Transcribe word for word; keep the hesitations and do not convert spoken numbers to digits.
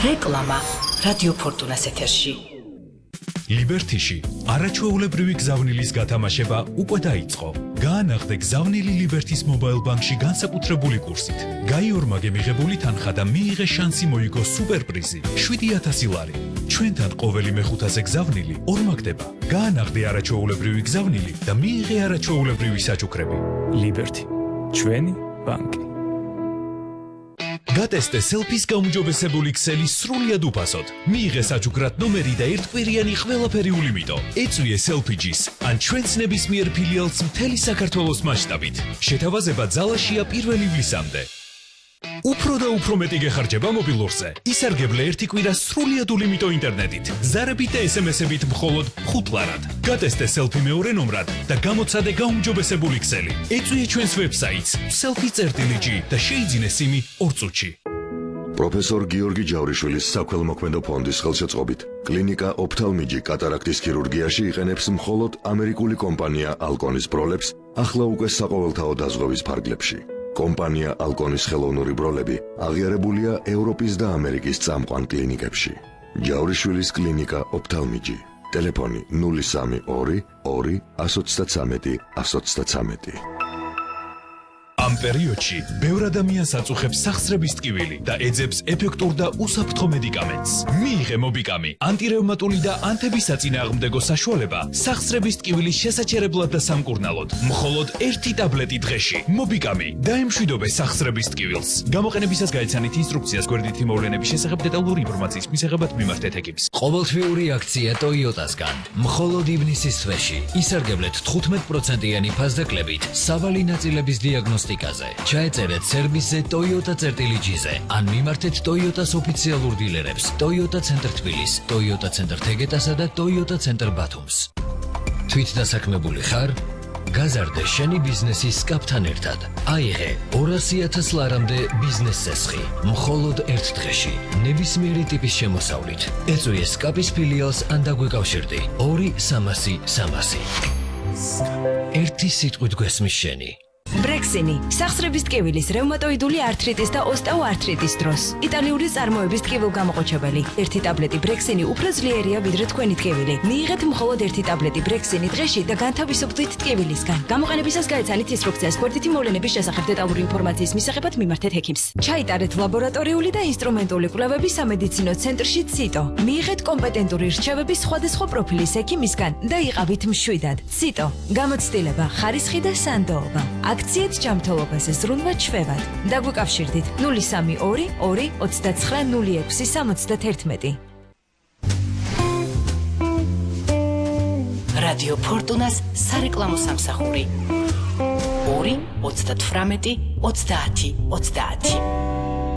რეკლამა რადიო ფორტუნას ეთერში. ლიბერტიში არაჩვეულებრივი გზავნილის გათამაშება უკვე დაიწყო. გაანახდე გზავნილი ლიბერტის მობაილ ბანკში განსაკუთრებული კურსით. გაიორმაგე მიღებული თანხა და მიიღე შანსი მოიგო სუპერპრიზი შვიდი ათასი ლარი. ჩვენთან ყოველი მეხუთაზე გზავნილი ორმაგდება. გაანახდე არაჩვეულებრივი გზავნილი და მიიღე არაჩვეულებრივი საჩუქრები. ლიბერტი, ჩვენი ბანკი. გატესტე სელფის გაუმჯობესებული ქსელი სრულიად უფასოდ. მიიღე საჩუქრად ნომერი და ერთკვირიანი ყველაფერი ულიმიტო. ეწვიე სელფიჯის ან ჩვენს ნებისმიერ ფილიალს მთელი საქართველოს მასშტაბით. შეთავაზება ძალაშია პირველი ივლისამდე. უფრო და უფრო მეტი გეხარჯება მობილურზე. ისარგებლე ერთი კვირა სრულიად ულიმიტო ინტერნეტით. ზარებით და ესემესებით მხოლოდ ხუთ ლარად. გატესტე სელფი მეორე ნომრად და გამოცადე გაუმჯობესებული ქსელი. ეწვიე ჩვენს ვებსაიტს selfie წერტილი ჯი და შეიძინე სიმი ორ წუთში. პროფესორ გიორგი ჯავრიშვილის საქველმოქმედო ფონდის ხელშეწყობით კლინიკა ოფთალმიჯი კატარაქტის ქირურგიაში იყენებს მხოლოდ ამერიკული კომპანია ალკონის ბროლებს ახლა უკვე საყოველთაო დაზღვევის ფარგლებში. კომპანია ალკონის ხელოვნური ბროლები აღიარებულია ევროპის და ამერიკის წამყვან კლინიკებში. ჯავრიშვილის კლინიკა ოფთალმიჯი. ტელეფონი ნული სამი ორი ორი ასი ოცდათრამეტი ასი ოცდათრამეტი. ამ პერიოდში ბევრ ადამიანს აწუხებს სახსრების ტკივილი და ეძებს ეფექტურ და უსაფრთხო მედიკამენტს. მიიღე მობიკამი, ანტირევმატული და ანთებისაწინააღმდეგო საშუალება სახსრების ტკივილის შესაჩერებლად და სამკურნალოდ. მხოლოდ ერთი ტაბლეტი დღეში. მობიკამი დაემშვიდობე სახსრების ტკივილს. გამოყენებისას გაეცანით ინსტრუქციას გვერდითი მოვლენების შესახებ დეტალური ინფორმაციის მისაღებად მიმართეთ ეკიპს. ყოველთვიური აქცია ტოიოტასგან. მხოლოდ ივნისის თვეში ისარგებლეთ თხუთმეტ პროცენტიანი ფასდაკლებით სავალი ნაწილების დიაგნოსტიკაზე. ჩაეწერეთ სერვისზე Toyota წერტილი ჯიზე ან მიმართეთ Toyotas ოფიციალურ დილერებს Toyota ცენტრ თბილის, Toyota ცენტრ თეგეტასა და Toyota ცენტრ ბათუმს. თვით დასაქმებული ხარ? გაზარდე შენი ბიზნესის სკაფთან ერთად. აიღე ორასი ათას ლარამდე ბიზნეს სესხი. მხოლოდ ერთ დღეში, ნებისმიერი ტიპის შემოსავლით. ეწვიე სკაპის ფილიალს ან დაგვეკავშირდი. ორი სამასი სამასი. ერთი სიტყვით გვესმის შენი. ბრექსინი სახსრების ტკივილის რევმატოიდული ართრიტის და ოსტეოართრიტის დროს იტალიური წარმოების ტკივილგამოყოჩებელი. ერთი ტაბლეტი ბრექსინი უფრო ძლიერია ვიდრე თქვენი ტკივილი. მიიღეთ მხოლოდ ერთი ტაბლეტი ბრექსინი დღეში და განთავისუფლდით ტკივილისგან. გამოყენებისას გაეცანით ინსტრუქციას გვერდითი მოვლენების შესახებ დეტალური ინფორმაციის მისაღებად მიმართეთ ექიმს. ჩაიტარეთ ლაბორატორიული და ინსტრუმენტული კვლევები სამედიცინო ცენტრში ციტო. მიიღეთ კომპეტენტური რჩევები სხვადასხვა პროფილის ექიმისგან და იყავით მშვიდად. ციტო გამოცდილება, ხარისხი და სანდოობა. აქციეთ ჯანმრთელობაზე ზრუნვა ჩვევად. დაგვიკავშირდით ნული სამი ორი ორი ოცდაცხრა ნული ექვსი სამოცდათერთმეტი. რადიო ფორტუნას სარეკლამო სამსახური ორი ოცდათვრამეტი ოცდაათი ოცდაათი.